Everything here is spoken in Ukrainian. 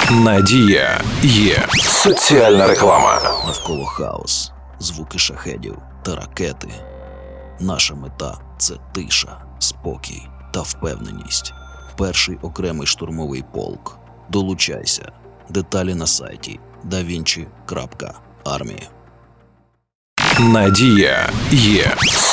Надія є. Соціальна реклама. Навколо хаос, звуки шахедів та ракети. Наша мета – це тиша, спокій та впевненість. Перший окремий штурмовий полк. Долучайся. Деталі на сайті davinci.army. Надія є.